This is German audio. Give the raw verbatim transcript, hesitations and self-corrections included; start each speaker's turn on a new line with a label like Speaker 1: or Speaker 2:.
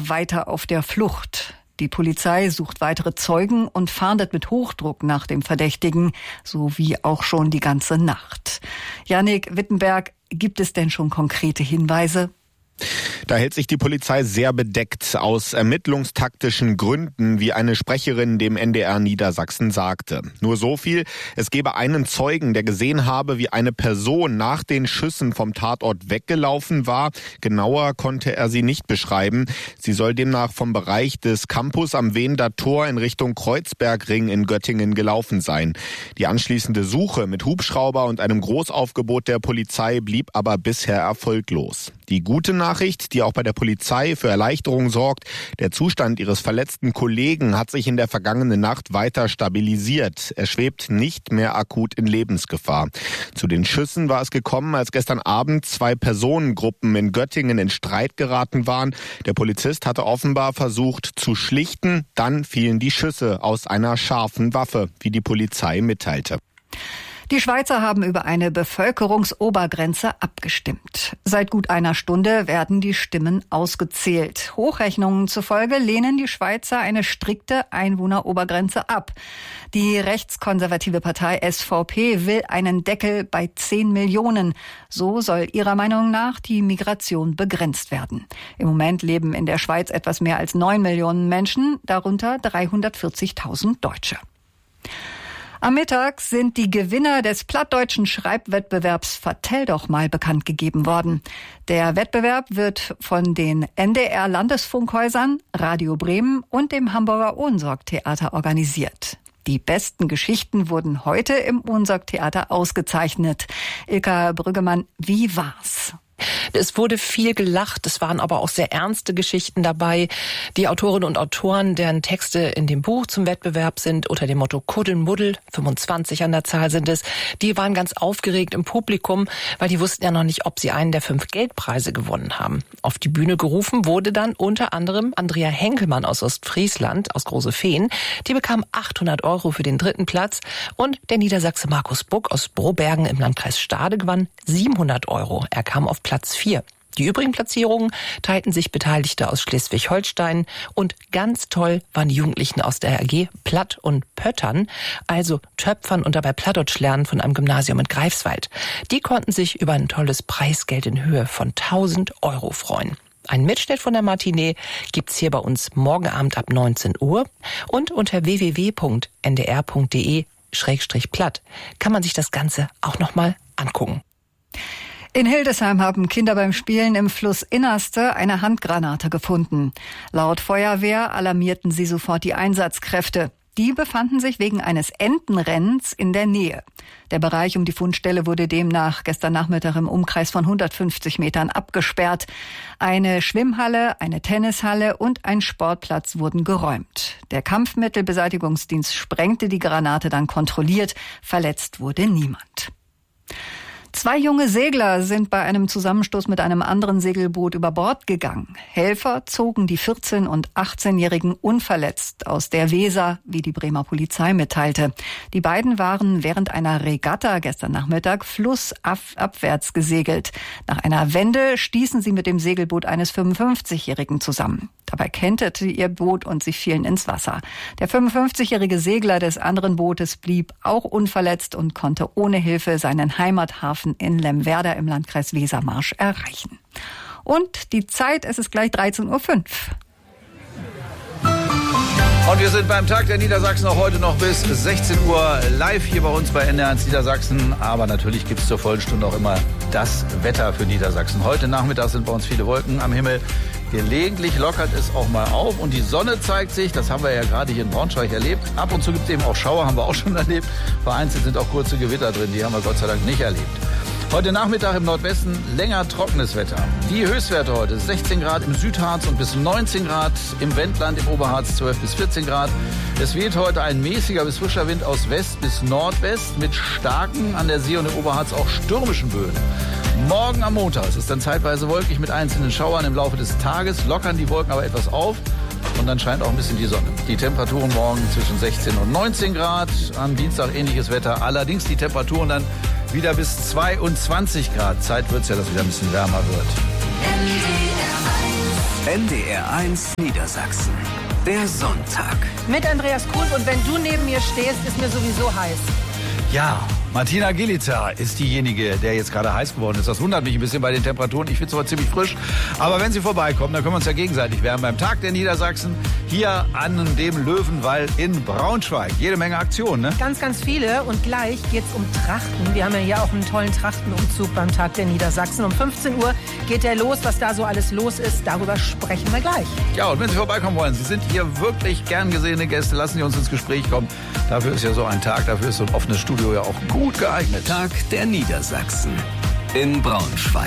Speaker 1: offenbar weiter auf der Flucht. Die Polizei sucht weitere Zeugen und fahndet mit Hochdruck nach dem Verdächtigen, so wie auch schon die ganze Nacht. Yannick Wittenberg, gibt es denn schon konkrete Hinweise?
Speaker 2: Da hält sich die Polizei sehr bedeckt aus ermittlungstaktischen Gründen, wie eine Sprecherin dem N D R Niedersachsen sagte. Nur so viel, es gebe einen Zeugen, der gesehen habe, wie eine Person nach den Schüssen vom Tatort weggelaufen war. Genauer konnte er sie nicht beschreiben. Sie soll demnach vom Bereich des Campus am Wehender Tor in Richtung Kreuzbergring in Göttingen gelaufen sein. Die anschließende Suche mit Hubschrauber und einem Großaufgebot der Polizei blieb aber bisher erfolglos. Die gute Nachricht, die auch bei der Polizei für Erleichterung sorgt: Der Zustand ihres verletzten Kollegen hat sich in der vergangenen Nacht weiter stabilisiert. Er schwebt nicht mehr akut in Lebensgefahr. Zu den Schüssen war es gekommen, als gestern Abend zwei Personengruppen in Göttingen in Streit geraten waren. Der Polizist hatte offenbar versucht zu schlichten. Dann fielen die Schüsse aus einer scharfen Waffe, wie die Polizei mitteilte.
Speaker 1: Die Schweizer haben über eine Bevölkerungsobergrenze abgestimmt. Seit gut einer Stunde werden die Stimmen ausgezählt. Hochrechnungen zufolge lehnen die Schweizer eine strikte Einwohnerobergrenze ab. Die rechtskonservative Partei S V P will einen Deckel bei zehn Millionen. So soll ihrer Meinung nach die Migration begrenzt werden. Im Moment leben in der Schweiz etwas mehr als neun Millionen Menschen, darunter dreihundertvierzigtausend Deutsche. Am Mittag sind die Gewinner des plattdeutschen Schreibwettbewerbs Vertell doch mal bekannt gegeben worden. Der Wettbewerb wird von den N D R-Landesfunkhäusern, Radio Bremen und dem Hamburger Ohnsorg-Theater organisiert. Die besten Geschichten wurden heute im Ohnsorg-Theater ausgezeichnet. Ilka Brüggemann, wie war's?
Speaker 3: Es wurde viel gelacht, es waren aber auch sehr ernste Geschichten dabei. Die Autorinnen und Autoren, deren Texte in dem Buch zum Wettbewerb sind, unter dem Motto Kuddelmuddel, fünfundzwanzig an der Zahl sind es, die waren ganz aufgeregt im Publikum, weil die wussten ja noch nicht, ob sie einen der fünf Geldpreise gewonnen haben. Auf die Bühne gerufen wurde dann unter anderem Andrea Henkelmann aus Ostfriesland, aus Große Feen. Die bekam achthundert Euro für den dritten Platz und der Niedersachse Markus Buck aus Brobergen im Landkreis Stade gewann siebenhundert Euro. Er kam auf Platz vier. Die übrigen Platzierungen teilten sich Beteiligte aus Schleswig-Holstein und ganz toll waren die Jugendlichen aus der A G Platt und Pöttern, also Töpfern und dabei Plattdeutsch lernen von einem Gymnasium in Greifswald. Die konnten sich über ein tolles Preisgeld in Höhe von tausend Euro freuen. Ein Mitschnitt von der Matinee gibt's hier bei uns morgen Abend ab neunzehn Uhr und unter w w w punkt n d r punkt d e schrägstrich platt kann man sich das Ganze auch nochmal angucken.
Speaker 1: In Hildesheim haben Kinder beim Spielen im Fluss Innerste eine Handgranate gefunden. Laut Feuerwehr alarmierten sie sofort die Einsatzkräfte. Die befanden sich wegen eines Entenrennens in der Nähe. Der Bereich um die Fundstelle wurde demnach gestern Nachmittag im Umkreis von hundertfünfzig Metern abgesperrt. Eine Schwimmhalle, eine Tennishalle und ein Sportplatz wurden geräumt. Der Kampfmittelbeseitigungsdienst sprengte die Granate dann kontrolliert. Verletzt wurde niemand. Zwei junge Segler sind bei einem Zusammenstoß mit einem anderen Segelboot über Bord gegangen. Helfer zogen die vierzehn- und achtzehnjährigen unverletzt aus der Weser, wie die Bremer Polizei mitteilte. Die beiden waren während einer Regatta gestern Nachmittag flussabwärts gesegelt. Nach einer Wende stießen sie mit dem Segelboot eines fünfundfünfzigjährigen zusammen. Dabei kenterte ihr Boot und sie fielen ins Wasser. Der fünfundfünfzigjährige Segler des anderen Bootes blieb auch unverletzt und konnte ohne Hilfe seinen Heimathafen in Lemwerder im Landkreis Wesermarsch erreichen. Und die Zeit, es ist gleich dreizehn Uhr fünf.
Speaker 4: Und wir sind beim Tag der Niedersachsen auch heute noch bis sechzehn Uhr live hier bei uns bei N D R eins Niedersachsen. Aber natürlich gibt es zur vollen Stunde auch immer das Wetter für Niedersachsen. Heute Nachmittag sind bei uns viele Wolken am Himmel. Gelegentlich lockert es auch mal auf und die Sonne zeigt sich. Das haben wir ja gerade hier in Braunschweig erlebt. Ab und zu gibt es eben auch Schauer, haben wir auch schon erlebt. Vereinzelt sind auch kurze Gewitter drin, die haben wir Gott sei Dank nicht erlebt. Heute Nachmittag im Nordwesten länger trockenes Wetter. Die Höchstwerte heute sechzehn Grad im Südharz und bis neunzehn Grad im Wendland, im Oberharz zwölf bis vierzehn Grad. Es weht heute ein mäßiger bis frischer Wind aus West bis Nordwest mit starken, an der See und im Oberharz auch stürmischen Böen. Morgen am Montag ist es dann zeitweise wolkig mit einzelnen Schauern im Laufe des Tages, lockern die Wolken aber etwas auf. Und dann scheint auch ein bisschen die Sonne. Die Temperaturen morgen zwischen sechzehn und neunzehn Grad. Am Dienstag ähnliches Wetter. Allerdings die Temperaturen dann wieder bis zweiundzwanzig Grad. Zeit wird es ja, dass wieder ein bisschen wärmer wird.
Speaker 5: N D R eins Niedersachsen. Der Sonntag.
Speaker 6: Mit Andreas Kuhn, und wenn du neben mir stehst, ist mir sowieso heiß.
Speaker 4: Ja, Martina Gilica ist diejenige, der jetzt gerade heiß geworden ist. Das wundert mich ein bisschen bei den Temperaturen. Ich finde es aber ziemlich frisch. Aber wenn sie vorbeikommen, dann können wir uns ja gegenseitig wärmen beim Tag der Niedersachsen hier an dem Löwenwall in Braunschweig. Jede Menge Aktionen, ne?
Speaker 6: Ganz, ganz viele. Und gleich geht's um Trachten. Wir haben ja hier auch einen tollen Trachtenumzug beim Tag der Niedersachsen. Um fünfzehn Uhr geht der los. Was da so alles los ist, darüber sprechen wir gleich.
Speaker 4: Ja, und wenn Sie vorbeikommen wollen, Sie sind hier wirklich gern gesehene Gäste, lassen Sie uns ins Gespräch kommen. Dafür ist ja so ein Tag, dafür ist so ein offenes Studio ja auch gut geeignet.
Speaker 5: Tag der Niedersachsen in Braunschweig.